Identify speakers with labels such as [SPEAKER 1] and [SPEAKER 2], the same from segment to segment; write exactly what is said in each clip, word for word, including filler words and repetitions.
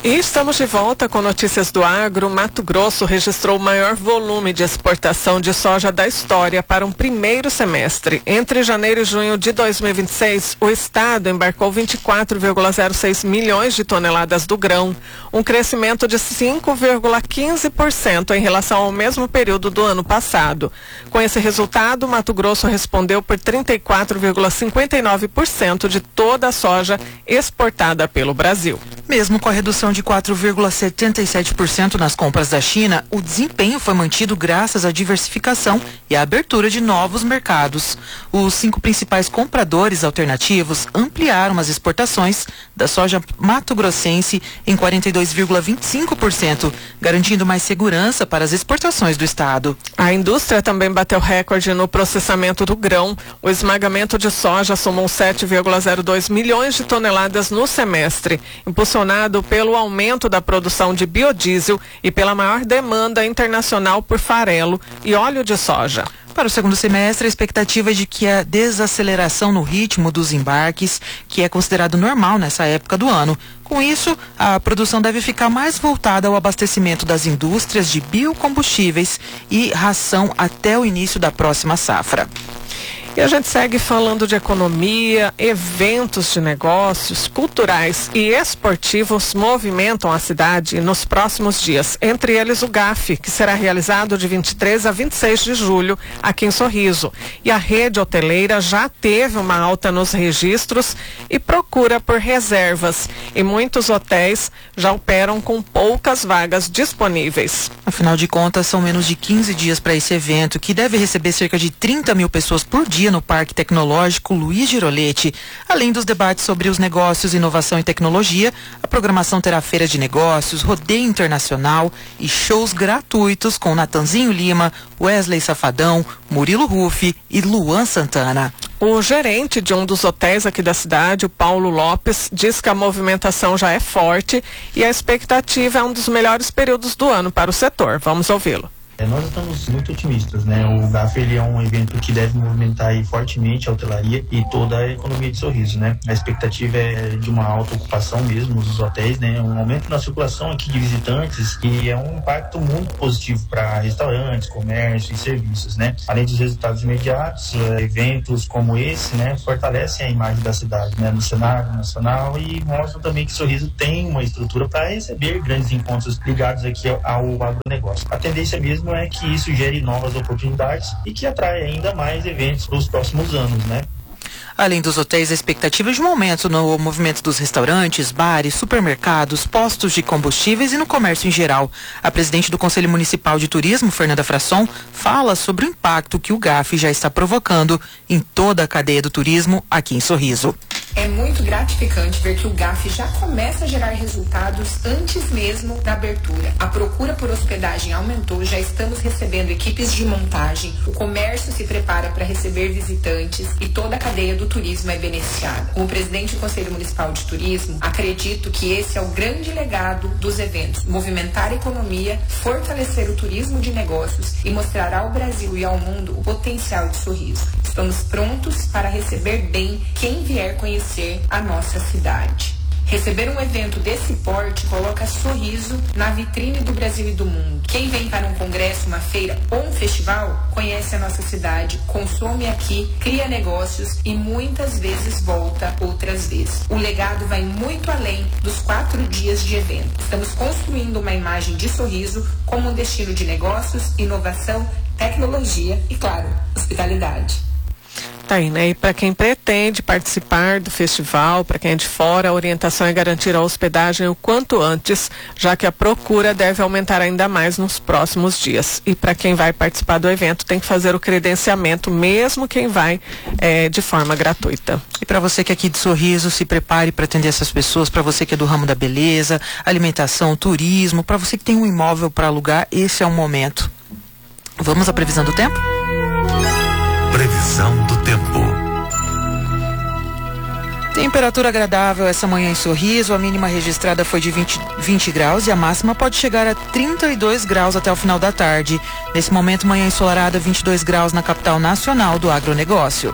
[SPEAKER 1] E estamos de volta com notícias do agro. Mato Grosso registrou o maior volume de exportação de soja da história para um primeiro semestre. Entre janeiro e junho de dois mil e vinte e seis, o estado embarcou vinte e quatro vírgula zero seis milhões de toneladas do grão, um crescimento de cinco vírgula quinze por cento em relação ao mesmo período do ano passado. Com esse resultado, Mato Grosso respondeu por trinta e quatro vírgula cinquenta e nove por cento de toda a soja exportada pelo Brasil.
[SPEAKER 2] Mesmo com a redução de quatro vírgula setenta e sete por cento nas compras da China, o desempenho foi mantido graças à diversificação e à abertura de novos mercados. Os cinco principais compradores alternativos ampliaram as exportações da soja mato-grossense em quarenta e dois vírgula vinte e cinco por cento, garantindo mais segurança para as exportações do estado.
[SPEAKER 1] A indústria também bateu recorde no processamento do grão. O esmagamento de soja somou sete vírgula zero dois milhões de toneladas no semestre, impulsionado pelo aumento da produção de biodiesel e pela maior demanda internacional por farelo e óleo de soja.
[SPEAKER 2] Para o segundo semestre, a expectativa é de que a desaceleração no ritmo dos embarques, que é considerado normal nessa época do ano. Com isso, a produção deve ficar mais voltada ao abastecimento das indústrias de biocombustíveis e ração até o início da próxima safra.
[SPEAKER 1] E a gente segue falando de economia. Eventos de negócios, culturais e esportivos movimentam a cidade nos próximos dias. Entre eles o G A F, que será realizado de vinte e três a vinte e seis de julho aqui em Sorriso. E a rede hoteleira já teve uma alta nos registros e procura por reservas. E muitos hotéis já operam com poucas vagas disponíveis.
[SPEAKER 2] Afinal de contas, são menos de quinze dias para esse evento, que deve receber cerca de trinta mil pessoas por dia no Parque Tecnológico Luiz Giroletti. Além dos debates sobre os negócios, inovação e tecnologia, a programação terá feiras de negócios, rodeio internacional e shows gratuitos com Natanzinho Lima, Wesley Safadão, Murilo Ruffi e Luan Santana.
[SPEAKER 1] O gerente de um dos hotéis aqui da cidade, o Paulo Lopes, diz que a movimentação já é forte e a expectativa é um dos melhores períodos do ano para o setor. Vamos ouvi-lo.
[SPEAKER 3] Nós estamos muito otimistas, né? O G A F ele é um evento que deve movimentar aí fortemente a hotelaria e toda a economia de Sorriso, né? A expectativa é de uma alta ocupação mesmo nos hotéis, né? Um aumento na circulação aqui de visitantes e é um impacto muito positivo para restaurantes, comércio e serviços, né? Além dos resultados imediatos, eventos como esse, né? Fortalecem a imagem da cidade, né? No cenário nacional e mostram também que Sorriso tem uma estrutura para receber grandes encontros ligados aqui ao agronegócio. A tendência mesmo é que isso gere novas oportunidades e que atrai ainda mais eventos para os próximos anos, né?
[SPEAKER 2] Além dos hotéis, a expectativa é de um aumento no movimento dos restaurantes, bares, supermercados, postos de combustíveis e no comércio em geral. A presidente do Conselho Municipal de Turismo, Fernanda Frasson, fala sobre o impacto que o G A F já está provocando em toda a cadeia do turismo aqui em Sorriso.
[SPEAKER 4] É muito gratificante ver que o G A F já começa a gerar resultados antes mesmo da abertura. A procura por hospedagem aumentou, já estamos recebendo equipes de montagem, o comércio se prepara para receber visitantes e toda a cadeia do turismo é beneficiada. Como presidente do Conselho Municipal de Turismo, acredito que esse é o grande legado dos eventos: movimentar a economia, fortalecer o turismo de negócios e mostrar ao Brasil e ao mundo o potencial de Sorriso. Estamos prontos para receber bem quem vier conhecer a nossa cidade. Receber um evento desse porte coloca Sorriso na vitrine do Brasil e do mundo. Quem vem para um congresso, uma feira ou um festival, conhece a nossa cidade, consome aqui, cria negócios e muitas vezes volta outras vezes. O legado vai muito além dos quatro dias de evento. Estamos construindo uma imagem de Sorriso como um destino de negócios, inovação, tecnologia e, claro, hospitalidade.
[SPEAKER 1] Tá aí, né? E para quem pretende participar do festival, para quem é de fora, a orientação é garantir a hospedagem o quanto antes, já que a procura deve aumentar ainda mais nos próximos dias. E para quem vai participar do evento, tem que fazer o credenciamento, mesmo quem vai é, de forma gratuita.
[SPEAKER 2] E para você que é aqui de Sorriso, se prepare para atender essas pessoas, para você que é do ramo da beleza, alimentação, turismo, para você que tem um imóvel para alugar, esse é o momento. Vamos à previsão do tempo?
[SPEAKER 5] Previsão do tempo.
[SPEAKER 2] Temperatura agradável essa manhã em Sorriso. A mínima registrada foi de vinte, vinte graus e a máxima pode chegar a trinta e dois graus até o final da tarde. Nesse momento, manhã ensolarada, vinte e dois graus na capital nacional do agronegócio.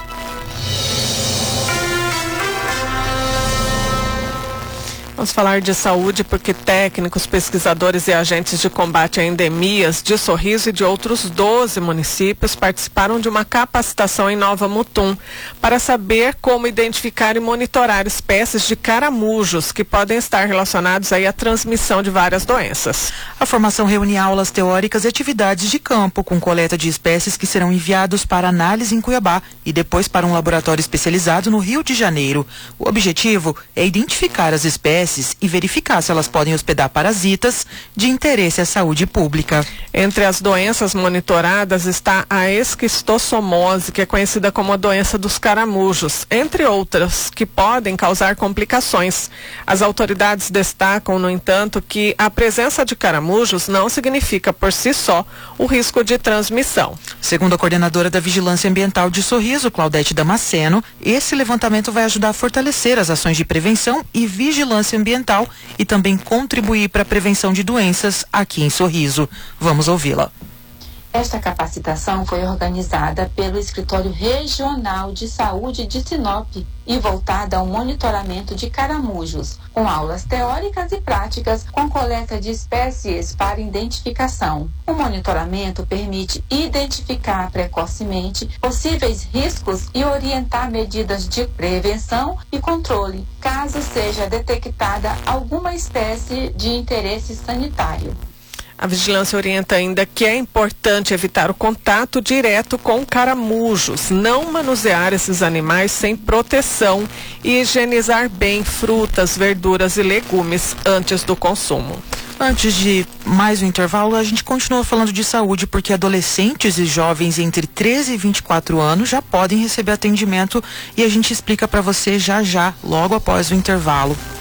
[SPEAKER 1] Vamos falar de saúde porque técnicos, pesquisadores e agentes de combate a endemias de Sorriso e de outros doze municípios participaram de uma capacitação em Nova Mutum para saber como identificar e monitorar espécies de caramujos que podem estar relacionados aí à transmissão de várias doenças.
[SPEAKER 2] A formação reúne aulas teóricas e atividades de campo com coleta de espécies que serão enviados para análise em Cuiabá e depois para um laboratório especializado no Rio de Janeiro. O objetivo é identificar as espécies e verificar se elas podem hospedar parasitas de interesse à saúde pública.
[SPEAKER 1] Entre as doenças monitoradas está a esquistossomose, que é conhecida como a doença dos caramujos, entre outras, que podem causar complicações. As autoridades destacam, no entanto, que a presença de caramujos não significa por si só o risco de transmissão.
[SPEAKER 2] Segundo a coordenadora da Vigilância Ambiental de Sorriso, Claudete Damasceno, esse levantamento vai ajudar a fortalecer as ações de prevenção e vigilância ambiental e também contribuir para a prevenção de doenças aqui em Sorriso. Vamos ouvi-la.
[SPEAKER 5] Esta capacitação foi organizada pelo Escritório Regional de Saúde de Sinop e voltada ao monitoramento de caramujos, com aulas teóricas e práticas com coleta de espécies para identificação. O monitoramento permite identificar precocemente possíveis riscos e orientar medidas de prevenção e controle, caso seja detectada alguma espécie de interesse sanitário.
[SPEAKER 1] A vigilância orienta ainda que é importante evitar o contato direto com caramujos, não manusear esses animais sem proteção e higienizar bem frutas, verduras e legumes antes do consumo.
[SPEAKER 2] Antes de mais um intervalo, a gente continua falando de saúde porque adolescentes e jovens entre treze e vinte e quatro anos já podem receber atendimento e a gente explica para você já já, logo após o intervalo.